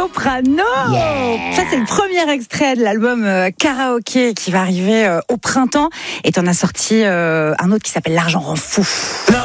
Soprano. Ça, c'est le premier extrait de l'album Karaoké qui va arriver au printemps. Et t'en as sorti un autre qui s'appelle L'argent rend fou.